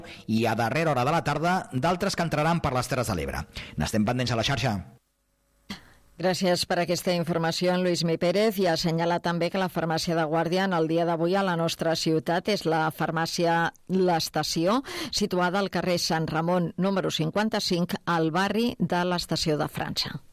i a darrera hora de la tarda d'altres que entraran per les Terres de l'Ebre. N'estem pendents a la xarxa. Gràcies per aquesta informació, en Lluís Mi Pérez, i assenyala també que la farmàcia de Guàrdia en el dia d'avui a la nostra ciutat és la farmàcia L'Estació, situada al carrer Sant Ramon número 55, al barri de l'Estació de França.